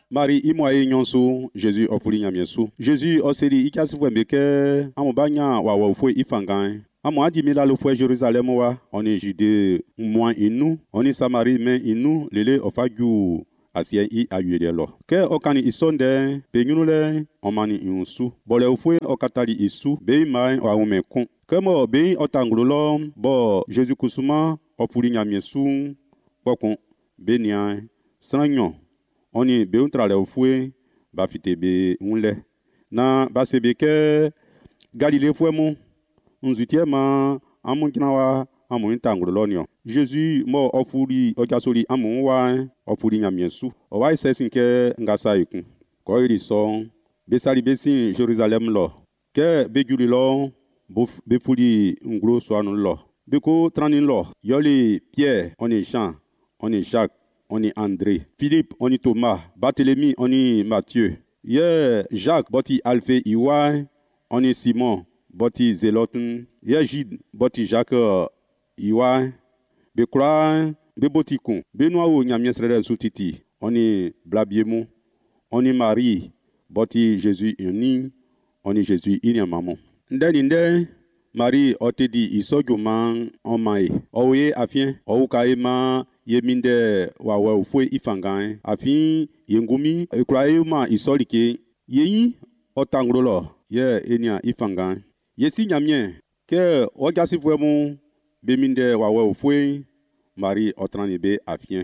Marie imoye nyonso Jésus ofuli nyamiesu. Jésus oseri ikasi fwembeke amobanya wa fwe ifangan. Amo adi milalo fwe Jérusalem wa oni Judée moins inu, oni Samarie men inu lele ofaju asie I ayuede lo. Ke okani isonde penyunule omani insu. Bole ufwe okatali isu be mai wa umekun. Kemo be otanglo lo bo Jésus kusuma ofuli nyamiesu pokon benia sanyo. Oni be untrale ufwe ba fite be unle. Na ba sebeke Galilée fwe mu unzutie ma amunkinawa amuntanglo lonyo. Jésus mo ofuli okasoli amunwa ofuli nyamiesu. Owa isesinke ngasa ikun. Ko iri so besali besin Jérusalem lo. Ke bejuli lo be fuli ngro swanu lo. Beko tranin lo. Yoli Pierre, oni Jean, oni Jacques, oni André, Philippe, oni Thomas, Barthélemy, oni Matthieu. Ye Jacques, boti Alphe Iwa, oni Simon, boti Zéloten. Ye Gide, boti Jacques Iwa. Be kura, be botikun. Be noa nyamiesrede soutiti. Oni Blabiemu, oni Marie, boti Jésus ini, oni Jésus ini maman. Ndende Marie otedi isojuma omae. Owe afien, oukae ma yeminde wawe ufwe ifangan. Afin yengumi ekrae ma isolike. Yeyi otangolo ye enia ifangan. Yesi nyamien ke ogasi fwemu beminde wawe ufwe Marie otrani be afien.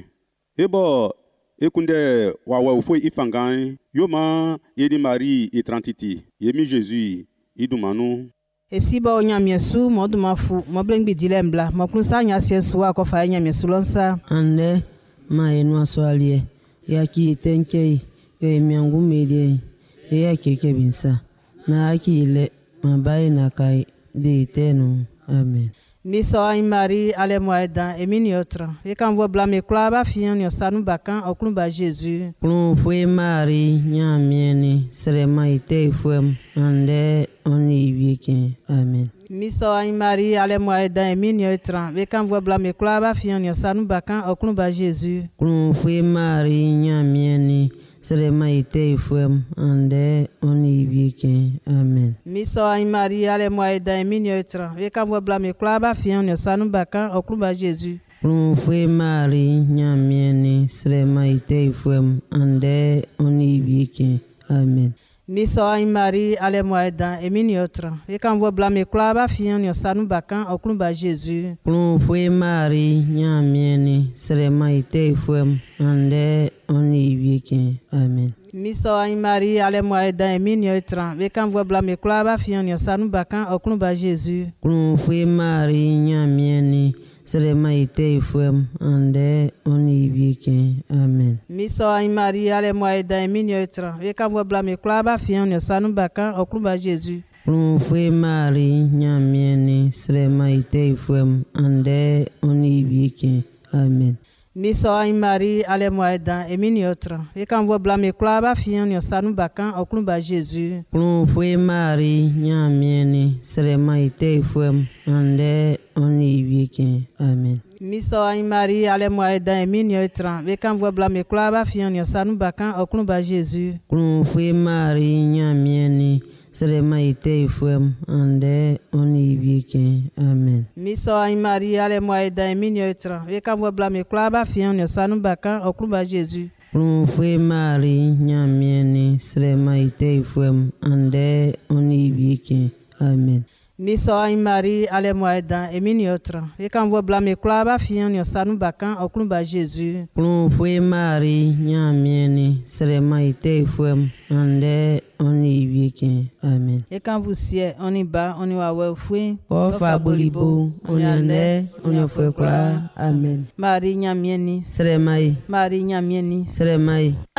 Ebo ekunde wawe ufwe ifangan. Yoma yedi Marie etrantiti. Yemi Jésus idumanu. Esiba onyamiesu modumafu moblengbi dilembla mokunsa nyasiensu wa kofa nyamiesu lonsa ande ma enwa swalie yaki tenkei yo emiangu medie ya keke binsa na akile mabai na kai de tenu amen. Miso ay Marie ale moeda emini otra e kan vo blame klaba fian yo sanu bakan okun ba Jésus plon fwe Marie nyamieni serema ite fwem ande oni wieke amen. Miso ay Marie ale moeda emini otra e kan vo blame klaba fian yo sanu bakan okun ba Jésus plon fwe Marie nyamieni serema ite fwem ande oni wieke amen. Miso ay Marie ale moeda emini otra e kan vo blame klaba fian yo sanu bakan okun ba Jésus plon fwe Marie nyamieni serema ite fwem ande oni wieke amen. Miso ay Marie ale moeda emini otra e kan vo blame klaba fian yo sanu bakan okun ba Jésus plon fwe Marie nyamieni serema ite fwem ande oni wieke amen. Miso ay Marie ale moeda emini otra e kan vo blame klaba fian yo sanu bakan okun ba Jésus plon fwe Marie nyamieni serema ite fwem ande oni wieke amen. Miso ay Marie ale moeda emini otra e kan vo blame klaba fian yo sanu bakan okun ba Jésus plon fwe Marie nyamieni serema ite fwem ande oni wieke amen. Miso ay Marie ale moeda emini otra e kan vo blame klaba fian yo sanu bakan okun ba Jésus plon fwe Marie nyamieni serema ite fwem ande oni wieke amen. Miso ay Marie ale moeda emini otra e kan vo blame klaba fian yo sanu bakan okun ba Jésus plon fwe Marie nyamieni serema ite fwem ande oni wieke amen. Miso ay Marie ale moeda emini otra e kan vo blame klaba fian yo sanu bakan okun ba Jésus plon fwe Marie nyamieni serema ite fwem ande oni wieke amen. Miso ay Marie ale moeda emini otra e kan vo blame klaba fian yo sanu bakan okun ba Jésus plon fwe Marie nyamieni serema ite fwem ande oni wieke amen. e kan vo sie oni ba oni wa we fwe Ofa bolibo oni ande oni fwe kla amen. Marie nyamieni Seremai Marie nyamieni seremai